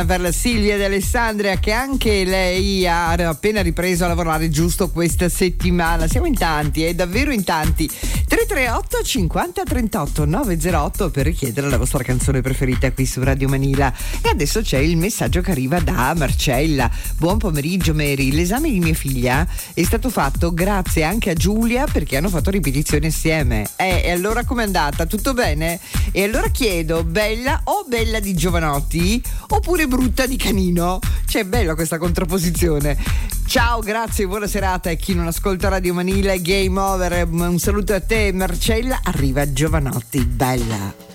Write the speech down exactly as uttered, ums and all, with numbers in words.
per la Silvia ed Alessandria, che anche lei ha appena ripreso a lavorare giusto questa settimana. Siamo in tanti, eh, davvero in tanti. tre tre otto cinquanta trentotto novecentotto per richiedere la vostra canzone preferita qui su Radio Manila. E adesso c'è il messaggio che arriva da Marcella. Buon pomeriggio Mary, l'esame di mia figlia è stato fatto grazie anche a Giulia perché hanno fatto ripetizione insieme. Eh, e allora com'è andata? Tutto bene? E allora chiedo, bella o bella di Giovanotti oppure brutta di Canino? C'è bella questa contrapposizione. Ciao, grazie, buona serata. E chi non ascolta Radio Manila, game over. Un saluto a te Marcella. Arriva Giovanotti, bella.